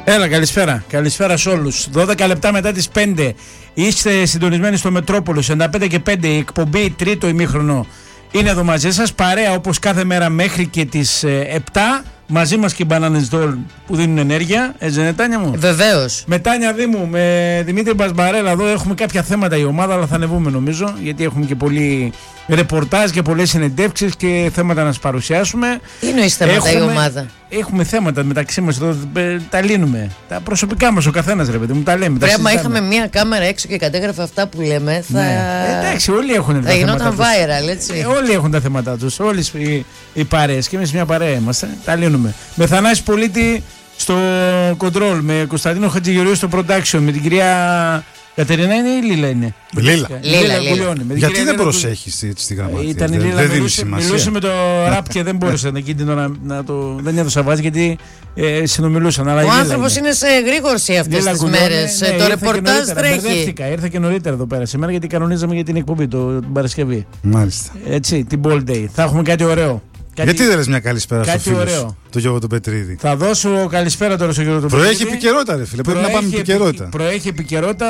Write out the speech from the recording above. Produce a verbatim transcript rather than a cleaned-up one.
Έλα, καλησπέρα. Καλησπέρα σε όλους. δώδεκα λεπτά μετά τις πέντε είστε συντονισμένοι στο Μετρόπολος. ενενήντα πέντε και πέντε η εκπομπή τρίτο ημίχρονο είναι εδώ μαζί σας. Παρέα όπως κάθε μέρα μέχρι και τις επτά. Μαζί μας και οι Μπανάνες Δόλ που δίνουν ενέργεια. Έτσι δεν είναι, Τάνια μου? Βεβαίως. Με Τάνια Δήμου, με Δημήτρη Μπασμπαρέλα εδώ έχουμε κάποια θέματα η ομάδα, αλλά θα ανεβούμε νομίζω, γιατί έχουμε και πολύ ρεπορτάζ και πολλές συνεντεύξεις και θέματα να σας παρουσιάσουμε. Τι εννοείς θέματα έχουμε, η ομάδα? Έχουμε θέματα μεταξύ μας εδώ, τα λύνουμε. Τα προσωπικά μας ο καθένας, ρε παιδί μου, τα λέμε. Πρέπει να είχαμε μία κάμερα έξω και κατέγραφε αυτά που λέμε. Θα... Ναι. Εντάξει, όλοι έχουν τα θα θέματα. Θα γινόταν viral, έτσι. Ε, όλοι έχουν τα θέματα τους. Όλες οι, οι παρέες. Και εμείς μια παρέα είμαστε. Τα λύνουμε. Με Θανάση Πολίτη στο control, με Κωνσταντίνο Χατζηγεωργίου στο production, με την κυρία Κατερίνα είναι ή Λίλα είναι? Λίλα. Λίλα, Λίλα. Γιατί δεν προσέχεις στη γραμματεία? Ήταν η Λίλα, δεν μιλούσε, μιλούσε με το ραπ και δεν μπόρεσε εκείνη την ώρα να το. Δεν έδωσα βάση γιατί ε, συνομιλούσαν. Αλλά ο άνθρωπος είναι. είναι σε γρήγορση αυτές τις μέρες. Ναι, το ρεπορτάζ τρέχει. Μπερδεύτηκα, ήρθα και νωρίτερα εδώ πέρα σήμερα γιατί κανονίζαμε για την εκπομπή το, την Παρασκευή. Μάλιστα. Έτσι, την Ball Day. Θα έχουμε κάτι ωραίο. Κάτι... Γιατί δεν λες μια καλησπέρα στο φίλο ωραίο. Σου, το Γιώργο τον Πετρίδη? Θα δώσω καλησπέρα τώρα στο Γιώργο τον Πετρίδη. Προέχει επικαιρότητα, ρε φίλε. Πρέπει να πάμε επικαιρότητα. Προέχει επικαιρότητα.